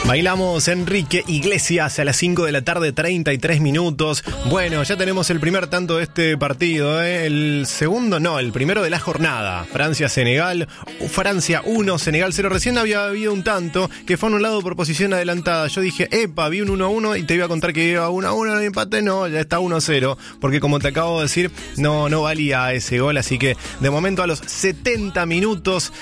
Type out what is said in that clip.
Bailamos Enrique Iglesias a las 5 de la tarde, 33 minutos. Bueno, ya tenemos el primer tanto de este partido, ¿eh? El segundo, no, el primero de la jornada. Francia-Senegal, Francia 1, Senegal 0. Recién había habido un tanto que fue anulado por posición adelantada. Yo dije, epa, vi un 1-1 y te iba a contar que iba 1-1 el empate. No, ya está 1-0. Porque como te acabo de decir, no valía ese gol. Así que de momento a los 70 minutos